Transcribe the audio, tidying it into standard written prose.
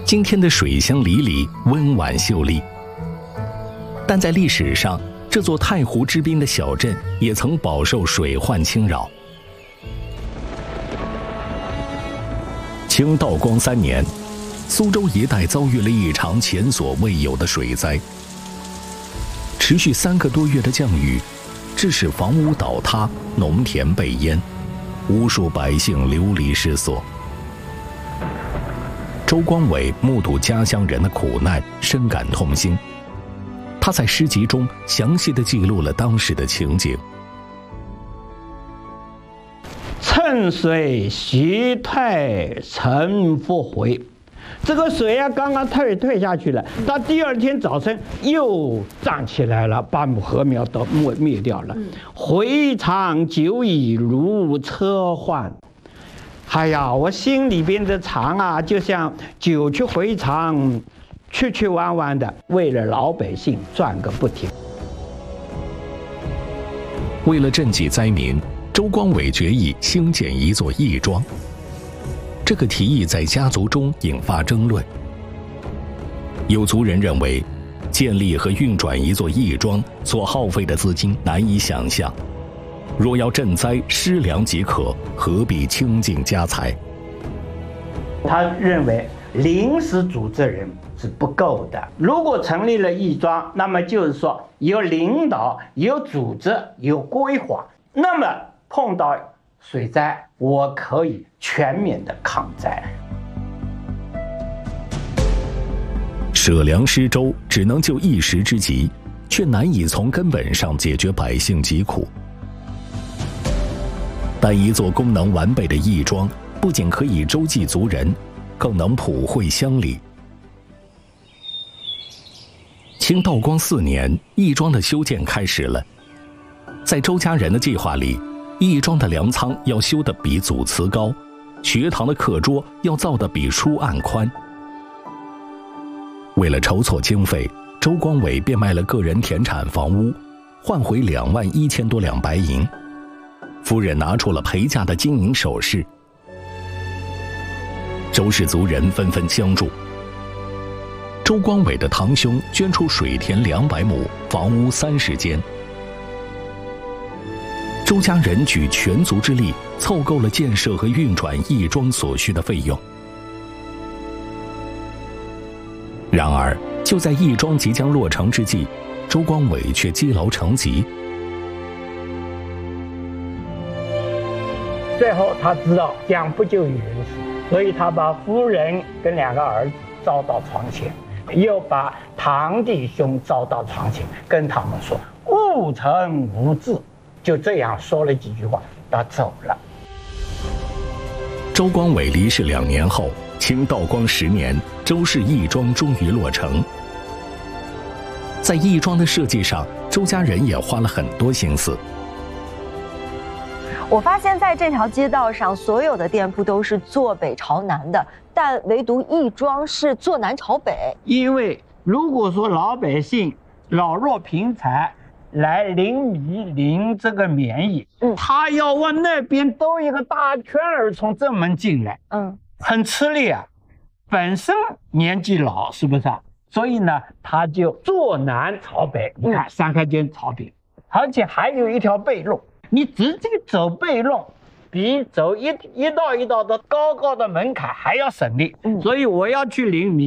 今天的水乡里里温婉秀丽，但在历史上，这座太湖之滨的小镇也曾饱受水患侵扰。清道光3年，苏州一带遭遇了一场前所未有的水灾，持续3个多月的降雨，致使房屋倒塌，农田被淹，无数百姓流离失所。周光伟目睹家乡人的苦难，深感痛心。他在诗集中详细地记录了当时的情景。 趁水徐退晨复回，这个水啊刚刚退下去了，到第2天早晨又涨起来了，把禾苗都灭掉了。回肠久已如车换。哎呀，我心里边的肠啊，就像久去回肠，去弯弯的，为了老百姓转个不停。 为了赈济灾民，周光伟决议兴建一座义庄。这个提议在家族中引发争论。有族人认为，建立和运转一座义庄所耗费的资金难以想象。若要赈灾，施粮即可，何必倾尽家财？ 他认为临时组织人是不够的，如果成立了义庄，那么就是说有领导、有组织、有规划，那么碰到水灾，我可以全面的抗灾。 舍粮施粥只能救一时之急，却难以从根本上解决百姓疾苦。但一座功能完备的义庄，不仅可以周济族人，更能普惠乡里。清道光4年，义庄的修建开始了。在周家人的计划里，义庄的粮仓要修得比祖祠高，学堂的课桌要造得比书案宽。为了筹措经费，周光伟变卖了个人田产房屋，换回21000多两白银。夫人拿出了陪嫁的金银首饰。周氏族人纷纷相助。周光伟的堂兄捐出水田200亩，房屋30间。周家人举全族之力，凑够了建设和运转义庄所需的费用。然而，就在义庄即将落成之际，周光伟却积劳成疾。 最后他知道将不救于人死，所以他把夫人跟2个儿子招到床前，又把堂弟兄招到床前，跟他们说勿成无志，就这样说了几句话，他走了。 周光伟离世2年后，清道光10年，周氏义庄终于落成。在义庄的设计上，周家人也花了很多心思。 我发现在这条街道上，所有的店铺都是坐北朝南的，但唯独义庄是坐南朝北。 因为如果说老百姓老弱贫残来领米领这个棉衣，他要往那边兜一个大圈儿从正门进来，很吃力啊。本身年纪老，是不是啊？所以呢，他就坐南朝北。你看3开间朝北，而且还有一条背路。你直接走背路，比走一道一道的高高的门槛还要省力。所以我要去领米，